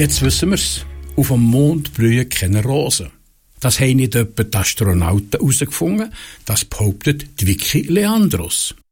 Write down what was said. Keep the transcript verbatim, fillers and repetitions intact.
Jetzt wissen wir's. Auf dem Mond blühen keine Rosen. Das haben nicht etwa die Astronauten herausgefunden, das behauptet die Vicky Leandros.